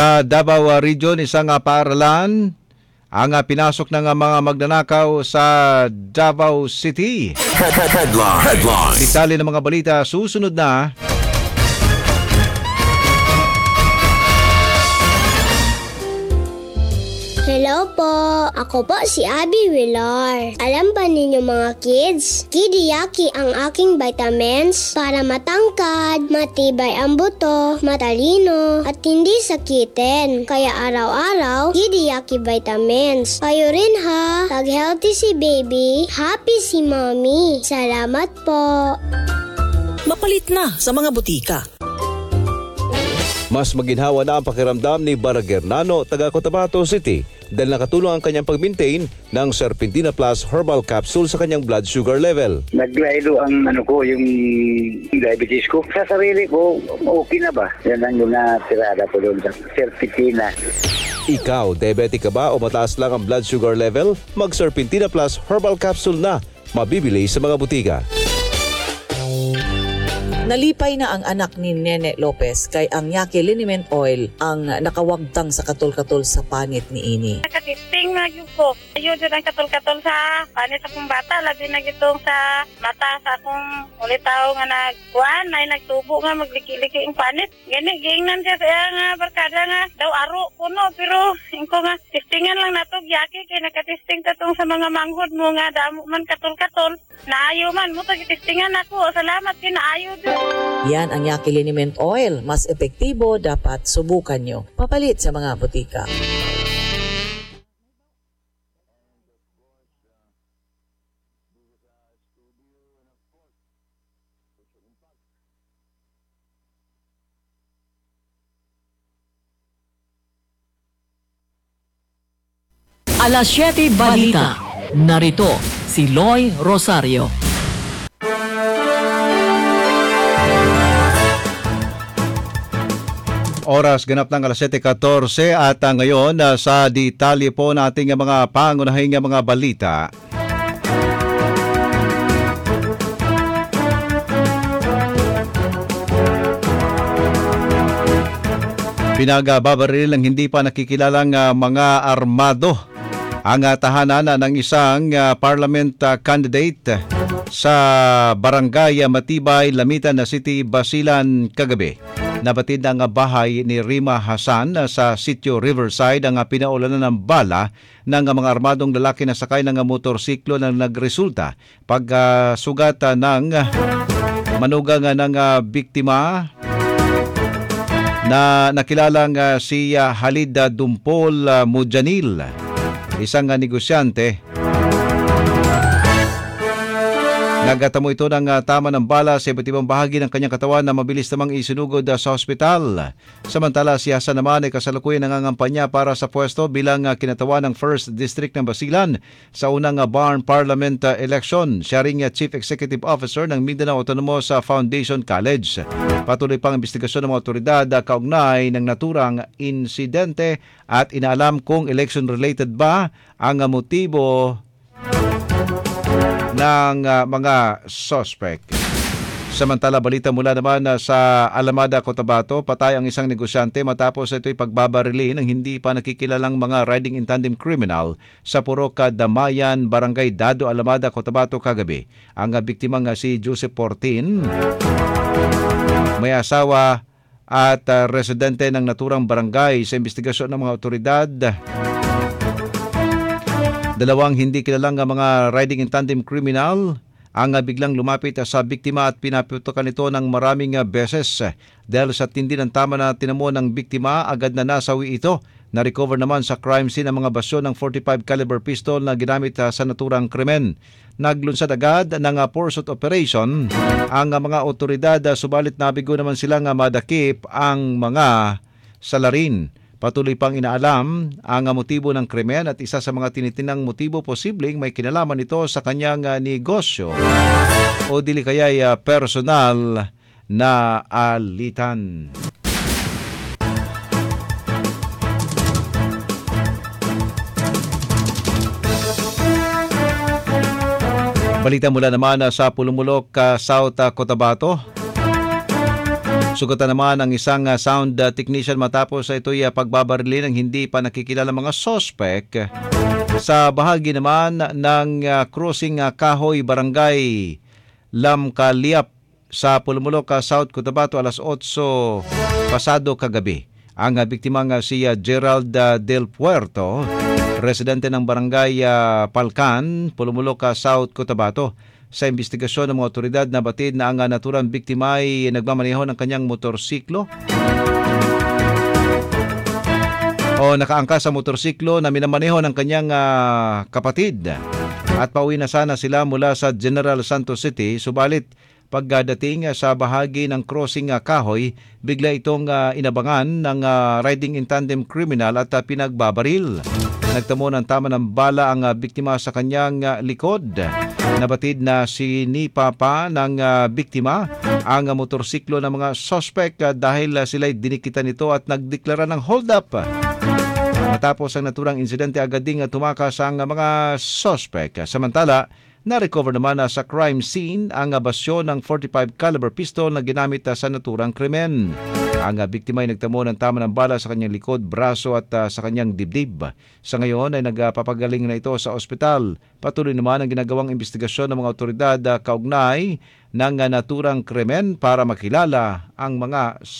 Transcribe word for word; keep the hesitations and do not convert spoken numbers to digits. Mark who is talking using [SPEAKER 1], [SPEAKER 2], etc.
[SPEAKER 1] Sa Davao Region, isang uh, paaralan ang uh, pinasok ng uh, mga magnanakaw sa Davao City.
[SPEAKER 2] Headline. Headline.
[SPEAKER 1] Detalye ng mga balita susunod na.
[SPEAKER 3] Hello po! Ako po si Abby Villar. Alam ba ninyo mga kids? Kidiyaki ang aking vitamins para matangkad, matibay ang buto, matalino, at hindi sakitin. Kaya araw-araw, Kidiyaki vitamins. Kayo rin ha! Pag healthy si baby, happy si mommy. Salamat po!
[SPEAKER 4] Mapalit na sa mga butika.
[SPEAKER 5] Mas maginhawa na ang pakiramdam ni Baragernano, taga Cotabato City, dahil nakatulong ang kanyang pag-maintain ng Serpentina Plus Herbal Capsule sa kanyang blood sugar level.
[SPEAKER 6] Naglaylo ang ano ko, yung diabetes ko. Sa sarili ko, okay na ba? Yan ang yung natirada ko doon sa Serpentina.
[SPEAKER 5] Ikaw, diabetic ka ba o mataas lang ang blood sugar level? Mag-Serpentina Plus Herbal Capsule na. Mabibili sa mga butika.
[SPEAKER 4] Nalipay na ang anak ni Nene Lopez kay ang Yaki Liniment Oil ang nakawagtang sa katol-katol sa panit ni Ini.
[SPEAKER 7] Nakatisting na yun po. Ayun din ang katol-katol sa panit akong bata. Labi na gitong sa mata sa akong ulitaw nga nagkuhan ay nagtubo nga magliki-liki ang panit. Gani, giingnan siya sa nga barkada nga daw aro kuno. Pero ingko nga tistingan lang natog Yaki kay nakatisting tatong sa mga manghod mo nga damo man katol-katol. Naayo man mo tagitistingan ako. Salamat kinaayo din.
[SPEAKER 4] Yan ang Yaki Liniment Oil. Mas epektibo, dapat subukan nyo. Papalit sa mga butika.
[SPEAKER 8] Alas siyete Balita. Narito si Loy Rosario.
[SPEAKER 1] Oras ganap ng alas siyete fourteen at uh, ngayon uh, sa detalye po nating uh, mga pangunahing uh, mga balita. Pinagababaril ng hindi pa nakikilalang uh, mga armado ang uh, tahanan uh, ng isang uh, parliament uh, candidate uh, sa Barangay uh, Matibay, Lamitan na City, Basilan kagabi. Nabatid ang bahay ni Rima Hasan sa sitio Riverside ang pinaulanan ng bala ng mga armadong lalaki na sakay ng motorsiklo na nagresulta pagsugat uh, ng manugang ng uh, biktima na nakilalang uh, si uh, Halid Dumpol uh, Mujanil, isang uh, negosyante. Nagatamo ito ng uh, tama ng bala sa iba't ibang bahagi ng kanyang katawan na mabilis namang isinugod uh, sa ospital. Samantala si Hasan naman ay kasalukuyan nangangampanya para sa pwesto bilang uh, kinatawan ng first District ng Basilan sa unang uh, Barn Parliament uh, election. Siya ring uh, Chief Executive Officer ng Mindanao Autonomous uh, Foundation College. Patuloy pang investigasyon ng mga otoridad uh, kaugnay ng naturang insidente at inaalam kung election-related ba ang uh, motibo ng uh, mga suspect. Samantala, balita mula naman uh, sa Alamada, Cotabato, patay ang isang negosyante matapos ito'y pagbabarilin ng hindi pa nakikilalang mga riding in tandem criminal sa Purok Damayan, Barangay Dado, Alamada, Cotabato kagabi. Ang uh, biktimang uh, si Joseph Portin, may asawa at uh, residente ng naturang barangay. Sa investigasyon ng mga otoridad, dalawang hindi kilalang mga riding in tandem criminal ang biglang lumapit sa biktima at pinaputukan ito ng maraming beses. Dahil sa tindi ng tama na tinamo ng biktima, agad na nasawi ito. Na-recover naman sa crime scene ang mga basyo ng forty-five caliber pistol na ginamit sa naturang krimen. Naglunsad agad ng pursuit operation ang mga otoridad, subalit nabigo naman silang madakip ang mga salarin. Patuloy pang inaalam ang motibo ng krimen at isa sa mga tinitinang motibo posibleng may kinalaman ito sa kanyang negosyo o dili kaya'y personal na alitan. Balita mula naman sa Pulumulok, South Cotabato. Sugatan naman ang isang uh, sound uh, technician matapos uh, ito'y uh, pagbabarili ng hindi pa nakikilala mga sospek sa bahagi naman ng uh, Crossing uh, Kahoy, Barangay Lamcaliap sa Pulumuloc, South Cotabato alas otso pasado kagabi. Ang uh, biktima nga si uh, Gerald uh, Del Puerto, residente ng Barangay uh, Palcan, Pulumuloc, South Cotabato. Sa investigasyon ng mga otoridad na batid na ang uh, naturang biktima ay nagmamaneho ng kanyang motorsiklo o nakaangka sa motorsiklo na minamaneho ng kanyang uh, kapatid. At pauwi na sana sila mula sa General Santos City, subalit pagdating sa bahagi ng Crossing uh, Kahoy, bigla itong uh, inabangan ng uh, riding in tandem criminal at uh, pinagbabaril. Nagtamo ng tama ng bala ang uh, biktima sa kanyang uh, likod. Nabatid na sinipa pa ng uh, biktima ang uh, motorsiklo ng mga suspect uh, dahil uh, sila'y dinikitan nito at nagdeklara ng hold up. Matapos ang naturang insidente, agad ding uh, tumakas ang uh, mga suspect. Samantala, na-recover naman uh, sa crime scene ang uh, basyo ng forty-five caliber pistol na ginamit uh, sa naturang krimen. Ang uh, biktima ay nagtamo ng tama ng bala sa kanyang likod, braso at uh, sa kanyang dibdib. Sa ngayon ay nagpapagaling na ito sa ospital. Patuloy naman ang ginagawang investigasyon ng mga otoridad uh, kaugnay ng uh, naturang krimen para makilala ang mga